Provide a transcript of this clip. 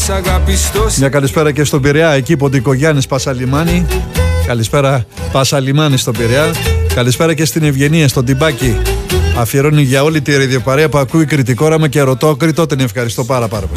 Μια καλησπέρα και στον Πειραιά, εκεί Ποντικογιάννης Πασαλιμάνη. Καλησπέρα Πασαλιμάνη στον Πειραιά. Καλησπέρα και στην Ευγενία, στον Τιμπάκη. Αφιερώνει για όλη τη ραδιοπαρέα που ακούει Κρητικό Όραμα και Ρωτόκριτο. Την ευχαριστώ πάρα πολύ.